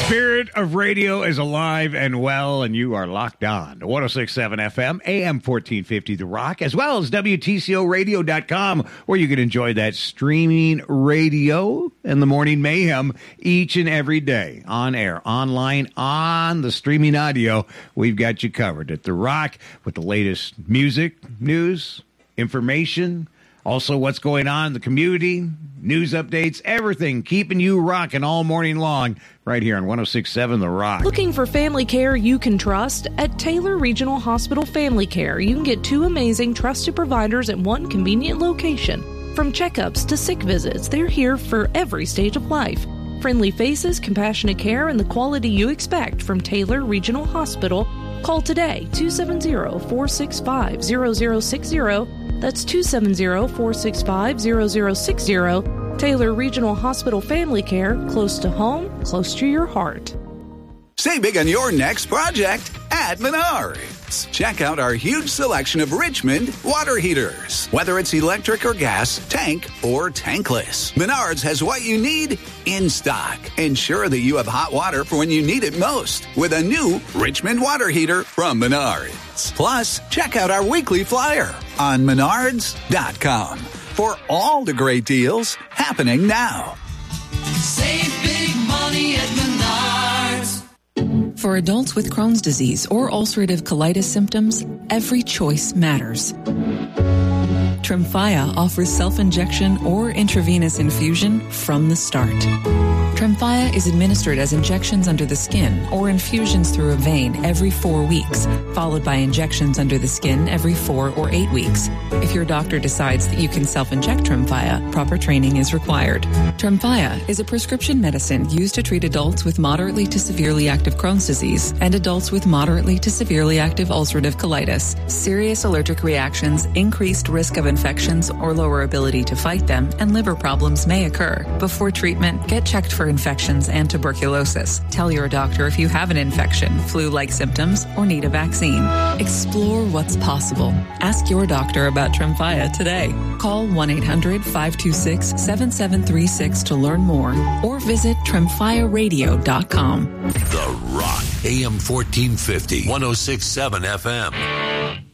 spirit of radio is alive and well, and you are locked on to 106.7 FM, AM 1450 The Rock, as well as WTCOradio.com, where you can enjoy that streaming radio and the morning mayhem each and every day. On air, online, on the streaming audio, we've got you covered at The Rock with the latest music, news, information, also what's going on in the community, news updates, everything, keeping you rocking all morning long right here on 106.7 The Rock. Looking for family care you can trust? At Taylor Regional Hospital Family Care, you can get two amazing trusted providers at one convenient location. From checkups to sick visits, they're here for every stage of life. Friendly faces, compassionate care, and the quality you expect from Taylor Regional Hospital. Call today, 270-465-0060. That's 270-465-0060. Taylor Regional Hospital Family Care, close to home, close to your heart. Save big on your next project at Menards. Check out our huge selection of Richmond water heaters. Whether it's electric or gas, tank or tankless, Menards has what you need in stock. Ensure that you have hot water for when you need it most with a new Richmond water heater from Menards. Plus, check out our weekly flyer on Menards.com for all the great deals happening now. Save big money at Menards. For adults with Crohn's disease or ulcerative colitis symptoms, every choice matters. Tremfya offers self-injection or intravenous infusion from the start. Tremfya is administered as injections under the skin or infusions through a vein every 4 weeks, followed by injections under the skin every 4 or 8 weeks. If your doctor decides that you can self-inject Tremfya, proper training is required. Tremfya is a prescription medicine used to treat adults with moderately to severely active Crohn's disease and adults with moderately to severely active ulcerative colitis. Serious allergic reactions, increased risk of infections or lower ability to fight them, and liver problems may occur. Before treatment, get checked for infections and tuberculosis. Tell your doctor if you have an infection, flu-like symptoms, or need a vaccine. Explore what's possible. Ask your doctor about Tremfya today. Call 1-800-526-7736 to learn more or visit TremfyaRadio.com. The Rock, AM 1450, 106.7 FM.